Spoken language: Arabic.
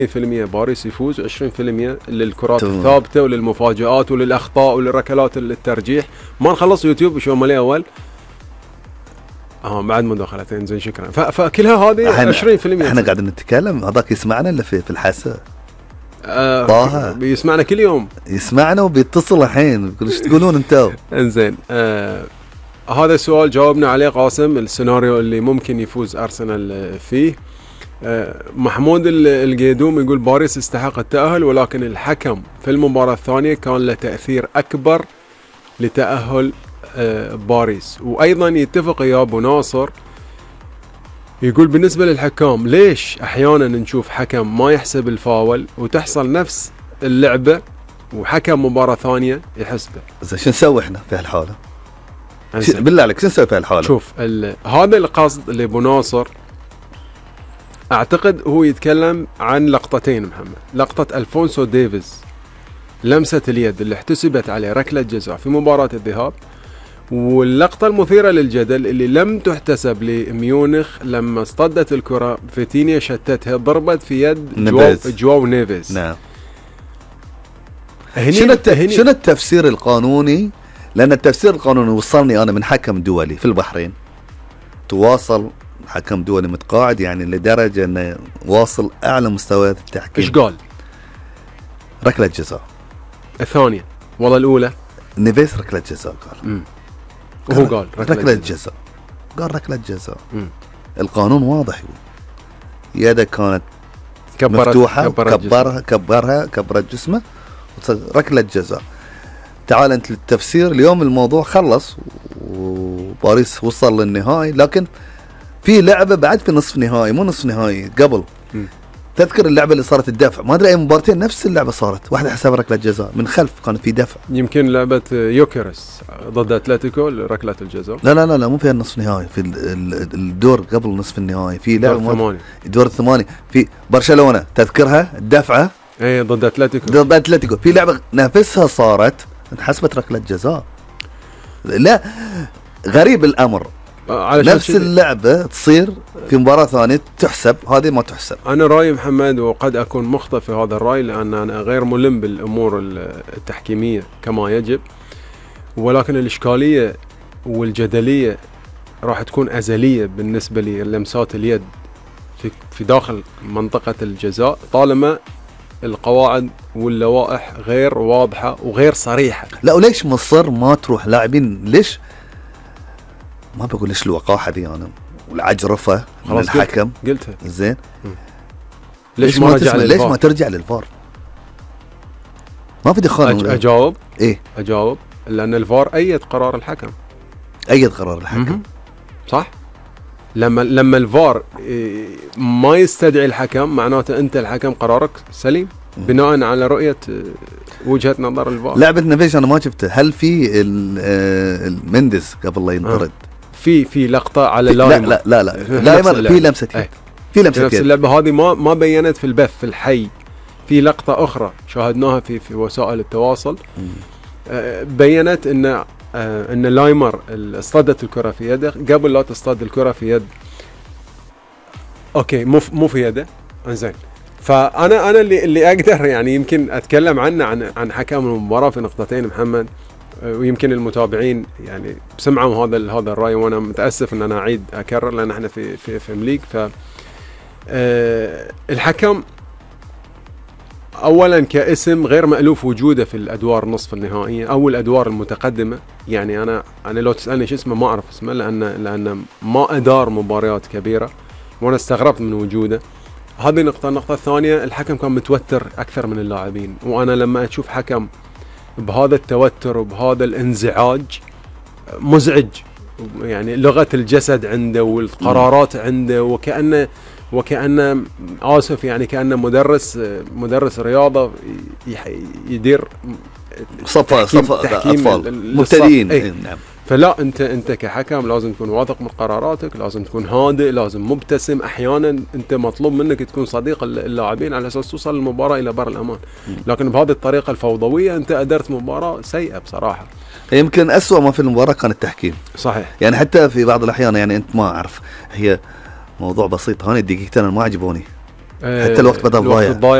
باريس يفوز و20% للكرات الثابته وللمفاجآت وللاخطاء وللركلات الترجيح. ما نخلص يوتيوب شو مالي اول بعد مداخلتين زين شكرا. فكلها هذه 20%. احنا قاعدين نتكلم، هذاك يسمعنا اللي في الحاسه طه بيسمعنا كل يوم، يسمعنا وبيتصل الحين بيقول ايش تقولون انتم. انزين هذا السؤال جاوبنا عليه قاسم، السيناريو اللي ممكن يفوز ارسنال فيه. محمود القيدوم يقول باريس استحق التأهل، ولكن الحكم في المباراة الثانية كان له تأثير أكبر لتأهل باريس. وأيضا يتفق يا أبو ناصر يقول بالنسبة للحكام ليش أحيانا نشوف حكم ما يحسب الفاول وتحصل نفس اللعبة وحكم مباراة ثانية يحسبه؟ زين شو نسوي احنا في هالحالة؟ بالله عليك شو نسوي في هالحالة؟ شوف هذا القصد لأبو ناصر اعتقد هو يتكلم عن لقطتين محمد. لقطة ألفونسو ديفيز لمسة اليد اللي احتسبت عليه ركلة جزاء في مباراة الذهاب، واللقطة المثيرة للجدل اللي لم تحتسب لميونخ لما اصطدت الكرة فيتينيا شتتها ضربت في يد جواو نيفيز. نعم. شنو التفسير القانوني؟ لأن التفسير القانوني وصلني أنا من حكم دولي في البحرين، تواصل حكم دولي متقاعد يعني لدرجة انه واصل اعلى مستويات التحكيم. ايش قال؟ ركلة جزاء. الثانية والله الاولى نيفيس ركلة جزاء قال. وهو قال ركلة جزاء. قال ركلة جزاء. القانون واضح يقول يده كانت مفتوحة كبرت جسمه ركلة جزاء. تعال انت للتفسير. اليوم الموضوع خلص وباريس وصل للنهائي، لكن في لعبة بعد في نصف نهائي، مو نصف نهائي قبل. تذكر اللعبة اللي صارت الدفع؟ ما ادري اي مباراتين نفس اللعبة صارت، واحدة حساب ركلة جزاء من خلف كان في دفع. يمكن لعبة يوكيرس ضد اتلتيكو ركلة الجزاء. لا مو في النصف نهائي، في الدور قبل نصف النهائي في لعبة دور الثمانية في برشلونة، تذكرها الدفعة؟ اي ضد اتلتيكو في لعبة نفسها صارت انحسبت ركلة جزاء. لا غريب الامر، نفس اللعبة تصير في مباراة ثانية تحسب، هذه ما تحسب. أنا رأيي محمد، وقد أكون مخطئ في هذا الرأي لأن أنا غير ملم بالأمور التحكيمية كما يجب، ولكن الإشكالية والجدلية راح تكون أزلية بالنسبة للمسات اليد في داخل منطقة الجزاء طالما القواعد واللوائح غير واضحة وغير صريحة. لا وليش مصر ما تروح لاعبين؟ ليش ما بقول ليش الوقاحة دي أنا والعجرفة من الحكم؟ قلتها زين. ليش ما ترجع للفار؟ ما في دخان. أجاوب إيه؟ أجاوب لأن الفار أيد قرار الحكم. صح؟ لما الفار ما يستدعي الحكم معناته أنت الحكم قرارك سليم بناء على رؤية وجهة نظر الفار. لعبة نفيش أنا ما شفته. هل في المندز قبل لا ينطرد؟ في لقطة على لايمر. لا لايمر في لمسة يد. في لمسة نفس اللعبة هذه ما بينت في البث في الحي. في لقطة أخرى شاهدناها في وسائل التواصل بينت ان لايمر اصطدت الكرة في يده قبل لا تصطد الكرة في يد. اوكي مو في يده. انزين فانا اللي اقدر يعني يمكن اتكلم عن حكم المباراة في نقطتين محمد، ويمكن المتابعين يعني سمعوا هذا الرأي، وانا متأسف ان انا اعيد اكرر لان احنا في مليك. ف الحكم اولا كاسم غير مألوف وجوده في الادوار النصف النهائيه او الادوار المتقدمه. يعني انا لو تسالني شو اسمه ما اعرف اسمه لان ما ادار مباريات كبيره وانا استغربت من وجوده. هذه نقطه. النقطه الثانيه الحكم كان متوتر اكثر من اللاعبين، وانا لما اشوف حكم بهذا التوتر وبهذا الانزعاج مزعج. يعني لغه الجسد عنده والقرارات عنده وكأنه آسف يعني كأنه مدرس رياضة يدير صف أطفال مبتدئين. نعم. فلا أنت كحكم لازم تكون واثق من قراراتك، لازم تكون هادئ، لازم مبتسم. أحيانا أنت مطلوب منك تكون صديق اللاعبين على أساس توصل المباراة إلى بر الأمان، لكن بهذه الطريقة الفوضوية أنت أدرت مباراة سيئة بصراحة. يمكن أسوأ ما في المباراة كان التحكيم. صحيح. يعني حتى في بعض الأحيان يعني أنت ما أعرف، هي موضوع بسيط، هاني الدقيقتين ما عجبوني حتى الوقت بدل ضايع.